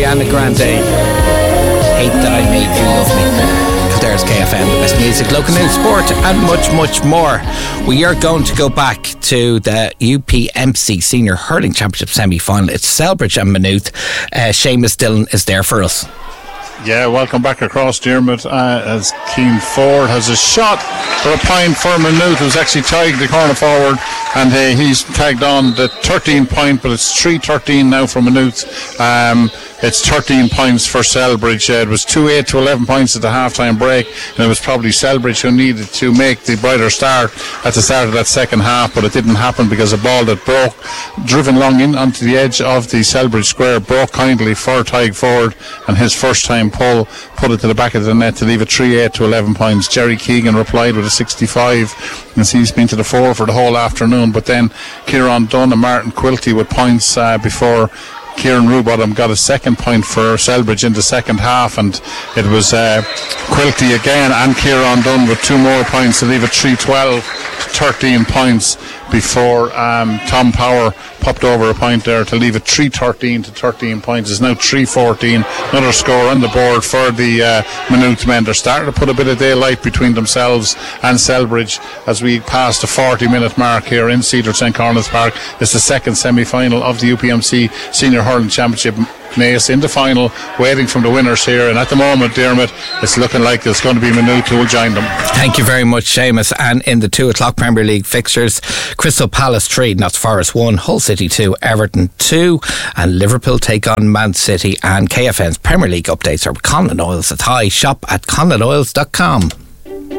Ariana Grande. Hate That I Made You Love Me. There's KFM, the best music, local news, sport and much, much more. We are going to go back to the UPMC Senior Hurling Championship semi-final. It's Selbridge and Maynooth. Seamus Dillon is there for us. Yeah, welcome back across, Dermot, as Keane Ford has a shot for a point for Maynooth, who's actually tagged the corner forward, and he's tagged on the 13 point, but it's 3-13 now for Maynooth. It's 13 points for Selbridge. It was 2-8 to 11 points at the half-time break, and it was probably Selbridge who needed to make the brighter start at the start of that second half, but it didn't happen because a ball that broke, driven long in onto the edge of the Selbridge square, broke kindly for Tyg Ford, and his first time pull put it to the back of the net to leave it 3-8 to 11 points. Jerry Keegan replied with a 65, and he's been to the fore for the whole afternoon, but then Kieran Dunn and Martin Quilty with points before Kieran Rubottom got a second point for Selbridge in the second half, and it was Quilty again and Kieran Dunn with two more points to leave it 3-12 to 13 points before Tom Power popped over a point there to leave it 3-13 to 13 points. It's now 3-14. Another score on the board for the Maynooth men. They're starting to put a bit of daylight between themselves and Selbridge as we pass the 40-minute mark here in Cedar St. Cornels Park. It's the second semi-final of the UPMC Senior Hurling Championship. Naas in the final, waiting from the winners here, and at the moment, Dermot, it's looking like it's going to be Maynooth who will join them. Thank you very much, Seamus. And in the 2 o'clock Premier League fixtures, Crystal Palace 3, Notts Forest 1, Hull City 2, Everton 2, and Liverpool take on Man City. And KFM's Premier League updates are with Conlon Oils at High. Shop at conlonoils.com.